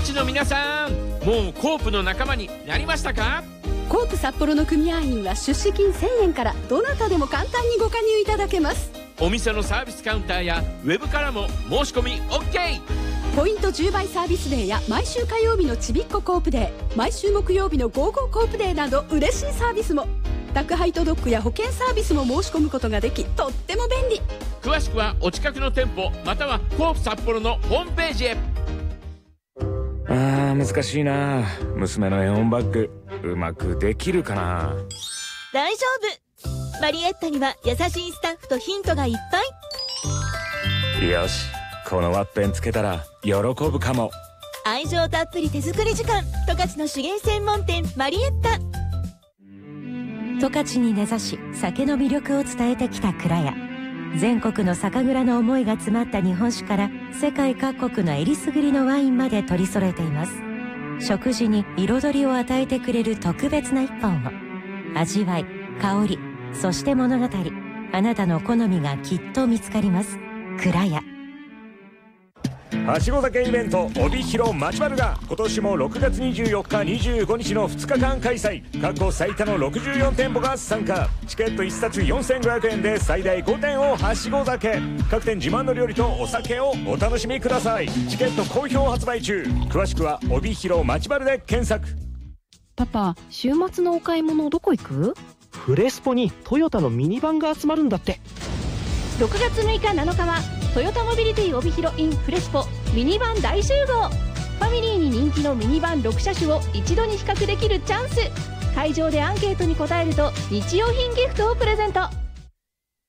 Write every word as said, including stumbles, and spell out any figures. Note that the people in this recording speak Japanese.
ちの皆さん、もうコープの仲間になりましたか？ コープ札幌の組合員は出資金せんえんからどなたでも簡単にご加入いただけます。 お店のサービスカウンターやウェブからも申し込み オーケー。 ポイントじゅうばいサービスデーや毎週火曜日のちびっこコープデー、毎週木曜日のゴーゴーコープデーなど嬉しいサービスも。宅配届くや保険サービスも申し込むことができ、とっても便利。 詳しくはお近くの店舗またはコープ札幌のホームページへ。 あー難しいな。娘の絵本バッグうまくできるかな。 大丈夫、マリエッタには優しいスタッフとヒントがいっぱい。 よし、このワッペンつけたら喜ぶかも。 愛情たっぷり手作り時間、十勝の手芸専門店マリエッタ。 十勝に根ざし酒の魅力を伝えてきた蔵屋。全国の酒蔵の思いが詰まった日本酒から世界各国のえりすぐりのワインまで取り揃えています。食事に彩りを与えてくれる特別な一本を。味わい、香り、そして物語、あなたの好みがきっと見つかります。蔵屋。 はしご酒イベント帯広まちまるが今年もろくがつにじゅうよっかにじゅうごにちのふつかかん開催。過去最多のろくじゅうよんてんぽが参加。チケットいっさつよんせんごひゃくえんで最大ごてんをはしご酒。各店自慢の料理とお酒をお楽しみください。チケット好評発売中。詳しくは帯広まちまるで検索。 パパ、週末のお買い物どこ行く？ フレスポにトヨタのミニバンが集まるんだって。 ろくがつむいかなのかはトヨタモビリティ帯広 in フレスポミニバン大集合。ファミリーに人気のミニバンろくしゃしゅを一度に比較できるチャンス。会場でアンケートに答えると日用品ギフトをプレゼント。